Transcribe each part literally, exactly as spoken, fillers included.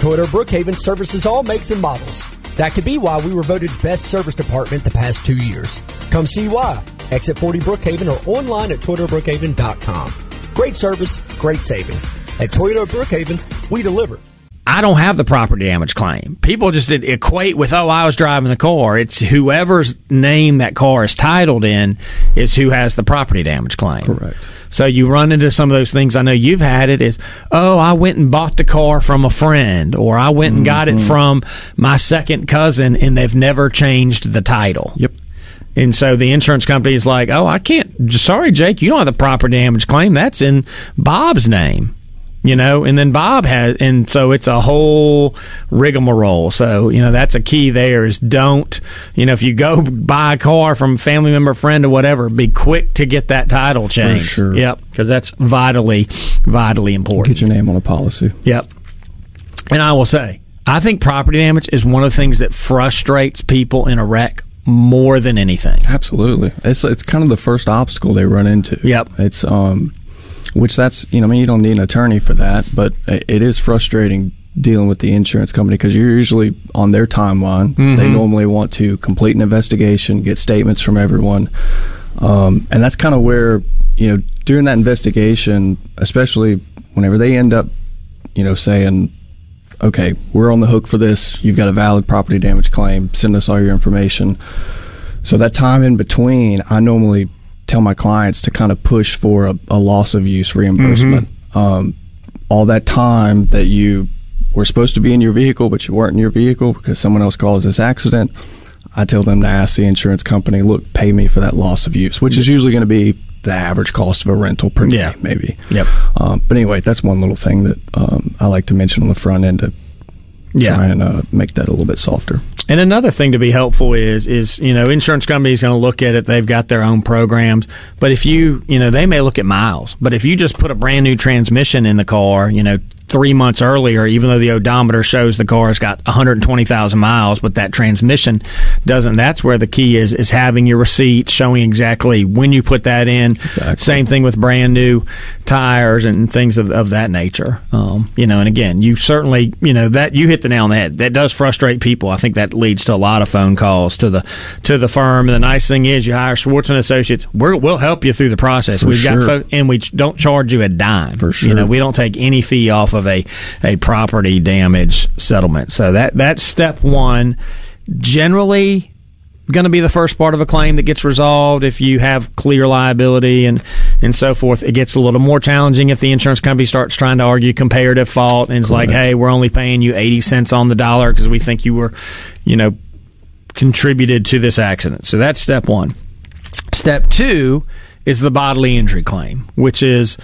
Toyota Brookhaven services all makes and models. That could be why we were voted best service department the past two years. Come see why. Exit forty Brookhaven or online at toyota brookhaven dot com. Great service, great savings. At Toyota Brookhaven, we deliver. I don't have the property damage claim. People just equate with, oh, I was driving the car. It's whoever's name that car is titled in is who has the property damage claim. Correct. So you run into some of those things. I know you've had it is, oh, I went and bought the car from a friend, or I went and mm-hmm. got it from my second cousin, and they've never changed the title. Yep. And so the insurance company is like, oh, I can't. Sorry, Jake, you don't have the property damage claim. That's in Bob's name. You know, and then Bob has, and so it's a whole rigmarole. So, you know, that's a key there is don't, you know, if you go buy a car from a family member, friend, or whatever, be quick to get that title changed. For sure. Yep, because that's vitally, vitally important. Get your name on a policy. Yep. And I will say, I think property damage is one of the things that frustrates people in a wreck more than anything. Absolutely. It's it's kind of the first obstacle they run into. Yep. It's, um... Which that's, you know, I mean, you don't need an attorney for that, but it is frustrating dealing with the insurance company because you're usually on their timeline. Mm-hmm. They normally want to complete an investigation, get statements from everyone. Um, and that's kind of where, you know, during that investigation, especially whenever they end up, you know, saying, okay, we're on the hook for this. You've got a valid property damage claim. Send us all your information. So that time in between, I normally tell my clients to kind of push for a, a loss of use reimbursement. Mm-hmm. Um, all that time that you were supposed to be in your vehicle, but you weren't in your vehicle because someone else caused this accident, I tell them to ask the insurance company, look, pay me for that loss of use, which is usually going to be the average cost of a rental per day, yeah. maybe. Yep. Um, but anyway, that's one little thing that um, I like to mention on the front end to yeah. try and uh, make that a little bit softer. And another thing to be helpful is, is you know, insurance companies going to look at it. They've got their own programs. But if you, you know, they may look at miles. But if you just put a brand new transmission in the car, you know, three months earlier, even though the odometer shows the car's got one hundred twenty thousand miles, but that transmission doesn't, that's where the key is, is having your receipt showing exactly when you put that in. Exactly. Same thing with brand new tires and things of, of that nature. Um, you know, and again, you certainly, you know, that you hit the nail on the head. That does frustrate people. I think that leads to a lot of phone calls to the to the firm. And the nice thing is you hire Schwartz and Associates. We're, we'll help you through the process. For We've sure. got fo- and we don't charge you a dime. For sure. You know, we don't take any fee off of a, a property damage settlement. So that that's step one. Generally going to be the first part of a claim that gets resolved if you have clear liability and, and so forth. It gets a little more challenging if the insurance company starts trying to argue comparative fault and it's Correct. like, hey, we're only paying you eighty cents on the dollar because we think you were, you know, contributed to this accident. So that's step one. Step two is the bodily injury claim, which is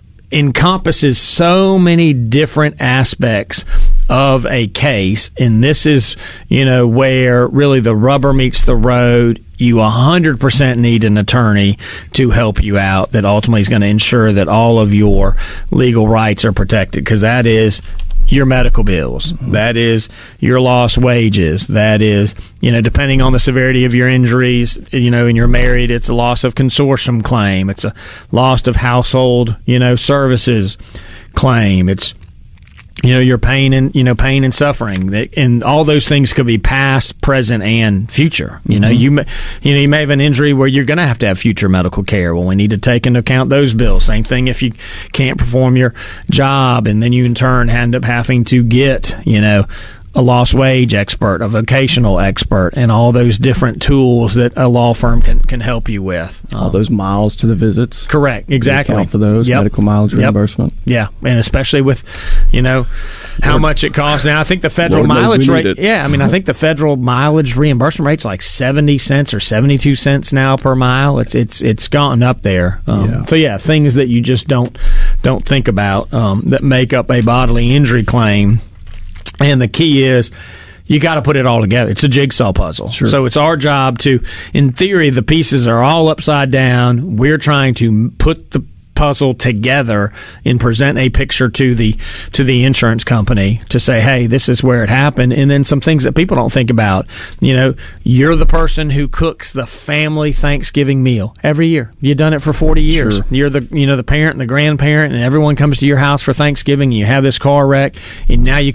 encompasses so many different aspects of a case, and this is, you know, where really the rubber meets the road. You one hundred percent need an attorney to help you out that ultimately is going to ensure that all of your legal rights are protected, because that is your medical bills. Mm-hmm. That is your lost wages. That is, you know, depending on the severity of your injuries, you know, and you're married, it's a loss of consortium claim. It's a loss of household, you know, services claim. It's, you know, your pain and, you know, pain and suffering, and all those things could be past, present, and future. You know, mm-hmm. you may, you know, you may have an injury where you're going to have to have future medical care. Well, we need to take into account those bills. Same thing if you can't perform your job, and then you in turn end up having to get, you know, a lost wage expert, a vocational expert, and all those different tools that a law firm can, can help you with. All um, those miles to the visits. Correct, exactly. Account for those, yep. medical mileage yep. reimbursement. Yeah, and especially with, you know, how Lord, much it costs. Now, I think the federal Lord mileage rate, it. yeah, I mean, I think the federal mileage reimbursement rate's like seventy cents or seventy-two cents now per mile. It's it's it's gone up there. Um, yeah. So, yeah, things that you just don't don't think about um, that make up a bodily injury claim. And the key is, you got to put it all together. It's a jigsaw puzzle. Sure. So it's our job to, in theory, the pieces are all upside down. We're trying to put the puzzle together and present a picture to the to the insurance company to say, hey, this is where it happened. And then some things that people don't think about. You know, you're the person who cooks the family Thanksgiving meal every year. You've done it for forty years. Sure. You're the you know the parent and the grandparent, and everyone comes to your house for Thanksgiving, and you have this car wreck, and now you